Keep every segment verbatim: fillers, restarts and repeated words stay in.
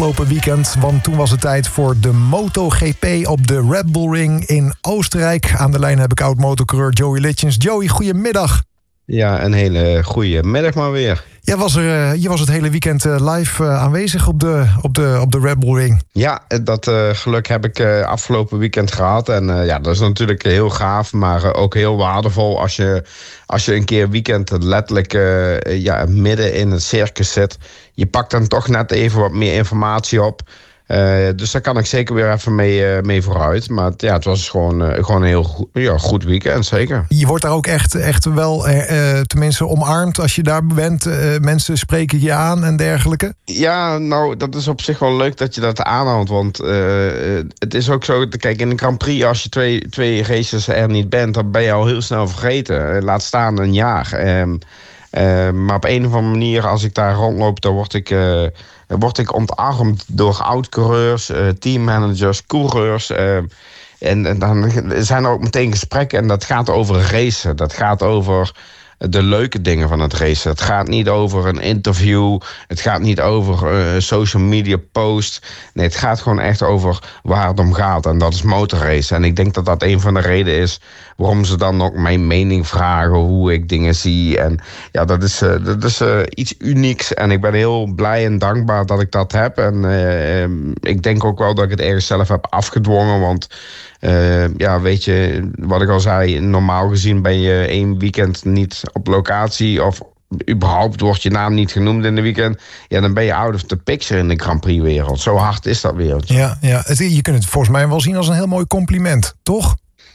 afgelopen weekend. Want toen was het tijd voor de MotoGP op de Red Bull Ring in Oostenrijk. Aan de lijn heb ik oud-motocoureur Joey Litjens. Joey, goedemiddag. Ja, een hele goede middag maar weer. Jij was, er, je was het hele weekend live aanwezig op de, op de, op de Red Bull Ring. Ja, dat uh, geluk heb ik uh, afgelopen weekend gehad. En uh, ja, dat is natuurlijk heel gaaf, maar uh, ook heel waardevol als je, als je een keer weekend letterlijk uh, ja, midden in het circus zit. Je pakt dan toch net even wat meer informatie op. Uh, dus daar kan ik zeker weer even mee, uh, mee vooruit. Maar ja, het was gewoon, uh, gewoon een heel goed, ja, goed weekend, zeker. Je wordt daar ook echt, echt wel, uh, tenminste, omarmd als je daar bent. Uh, mensen spreken je aan en dergelijke. Ja, nou, dat is op zich wel leuk dat je dat aanhoudt. Want uh, het is ook zo, kijk, in een Grand Prix, als je twee, twee races er niet bent, dan ben je al heel snel vergeten. Laat staan een jaar. Um, uh, maar op een of andere manier, als ik daar rondloop, dan word ik... Uh, word ik ontarmd door oud-coureurs, uh, teammanagers, coureurs. Uh, en, en dan zijn er ook meteen gesprekken en dat gaat over racen. Dat gaat over de leuke dingen van het racen. Het gaat niet over een interview. Het gaat niet over uh, social media post. Nee, het gaat gewoon echt over waar het om gaat. En dat is motorracen. En ik denk dat dat een van de redenen is waarom ze dan ook mijn mening vragen, hoe ik dingen zie. En ja, dat is, uh, dat is uh, iets unieks. En ik ben heel blij en dankbaar dat ik dat heb. En uh, ik denk ook wel dat ik het ergens zelf heb afgedwongen. Want uh, ja, weet je, wat ik al zei, normaal gezien ben je één weekend niet op locatie of überhaupt wordt je naam niet genoemd in de weekend. Ja, dan ben je out of the picture in de Grand Prix wereld. Zo hard is dat wereldje. Ja, ja. Je kunt het volgens mij wel zien als een heel mooi compliment, toch?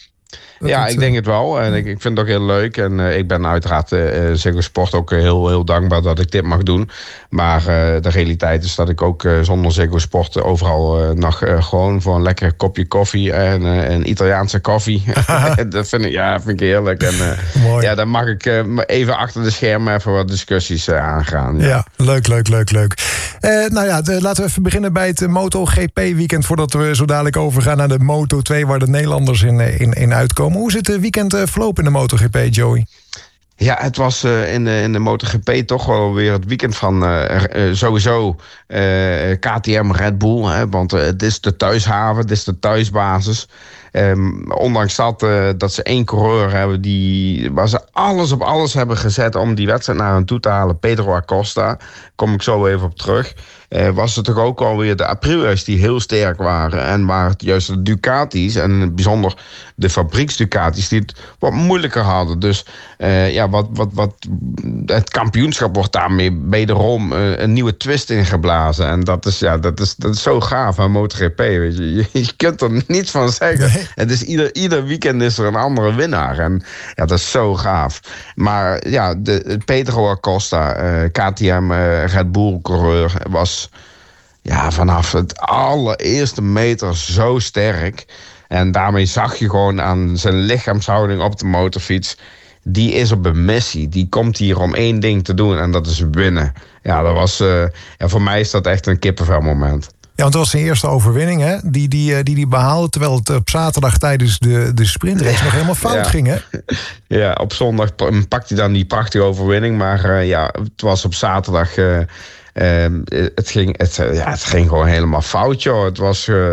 Dat ja, het, ik denk het wel. En ik, ik vind het ook heel leuk. En uh, ik ben uiteraard uh, Ziggo Sport ook heel, heel dankbaar dat ik dit mag doen. Maar uh, de realiteit is dat ik ook uh, zonder Ziggo Sport overal uh, nog uh, gewoon voor een lekker kopje koffie en uh, een Italiaanse koffie. Dat vind ik, ja, vind ik heerlijk. En uh, ja, dan mag ik uh, even achter de schermen even wat discussies uh, aangaan. Ja. ja, leuk, leuk, leuk, leuk. Uh, nou ja, de, laten we even beginnen bij het MotoGP weekend voordat we zo dadelijk overgaan naar de Moto twee waar de Nederlanders in, in, in uitkomen. Hoe is het weekend uh, verlopen in de MotoGP, Joey? Ja, het was uh, in, de, in de MotoGP toch wel weer het weekend van uh, uh, sowieso uh, K T M Red Bull. Hè, want uh, het is de thuishaven, het is de thuisbasis. Um, ondanks dat, uh, dat ze één coureur hebben die, waar ze alles op alles hebben gezet om die wedstrijd naar hen toe te halen, Pedro Acosta, kom ik zo even op terug. Uh, was het toch ook alweer de Aprilia's die heel sterk waren. En waar het juist de Ducatis, en bijzonder de fabrieks Ducatis, die het wat moeilijker hadden. Dus uh, ja, wat, wat, wat, het kampioenschap wordt daarmee wederom uh, een nieuwe twist ingeblazen. En dat is, ja, dat is, dat is zo gaaf aan MotoGP. Weet je. Je, je kunt er niets van zeggen. Nee. Het is ieder, ieder weekend is er een andere winnaar. En ja, dat is zo gaaf. Maar ja, de, Pedro Acosta, uh, K T M uh, Red Bull coureur, was ja, vanaf het allereerste meter zo sterk. En daarmee zag je gewoon aan zijn lichaamshouding op de motorfiets, die is op een missie. Die komt hier om één ding te doen en dat is winnen. Ja, dat was, uh, ja, voor mij is dat echt een kippenvelmoment. Ja, want het was zijn eerste overwinning, hè? Die die, die, die behaalde, terwijl het op zaterdag tijdens de, de sprintrace ja, nog helemaal fout ja. ging, hè? Ja, op zondag pakte hij dan die prachtige overwinning. Maar uh, ja, het was op zaterdag Uh, Uh, het, ging, het, uh, ja, het ging gewoon helemaal fout, joh. Het was uh,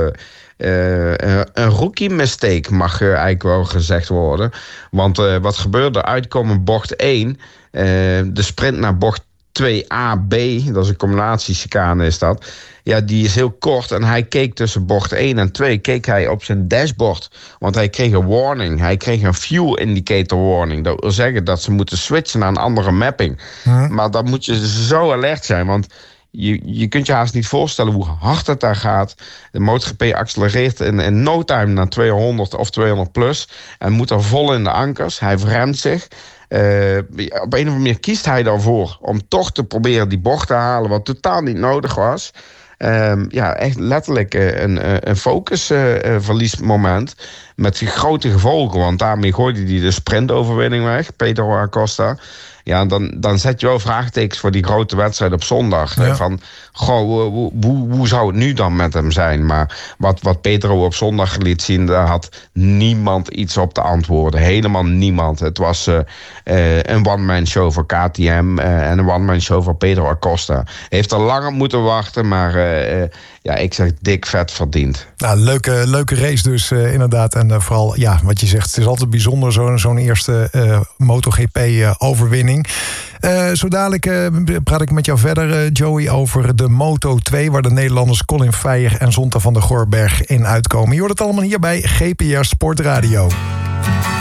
uh, een rookie mistake, mag uh, eigenlijk wel gezegd worden. Want uh, wat gebeurde? Uitkomen bocht één, uh, de sprint naar bocht twee A B, dat is een combinatiechicane is dat. Ja, die is heel kort en hij keek tussen bocht één en twee, keek hij op zijn dashboard. Want hij kreeg een warning, hij kreeg een fuel indicator warning. Dat wil zeggen dat ze moeten switchen naar een andere mapping. Hm. Maar dan moet je zo alert zijn, want je, je kunt je haast niet voorstellen hoe hard het daar gaat. De MotoGP accelereert in, in no time naar tweehonderd of tweehonderd plus en moet er vol in de ankers. Hij verremt zich. Uh, op een of andere manier kiest hij daarvoor om toch te proberen die bocht te halen, wat totaal niet nodig was. Um, ja, echt letterlijk uh, een, een focusverliesmoment uh, met grote gevolgen. Want daarmee gooide hij de sprintoverwinning weg, Pedro Acosta. Ja, dan, dan zet je wel vraagtekens voor die grote wedstrijd op zondag. Ja. Van, goh, hoe, hoe, hoe zou het nu dan met hem zijn? Maar wat, wat Pedro op zondag liet zien, daar had niemand iets op te antwoorden. Helemaal niemand. Het was uh, uh, een one-man show voor K T M uh, en een one-man show voor Pedro Acosta. Heeft er langer moeten wachten, maar uh, uh, ja, ik zeg dik vet verdiend. Nou, leuke, leuke race dus uh, inderdaad. En uh, vooral, ja, wat je zegt, het is altijd bijzonder zo'n, zo'n eerste uh, MotoGP-overwinning. Uh, zo dadelijk uh, praat ik met jou verder, uh, Joey, over de Moto twee... waar de Nederlanders Colin Veijer en Zonta van der Goorberg in uitkomen. Je hoort het allemaal hier bij G P R Sportradio.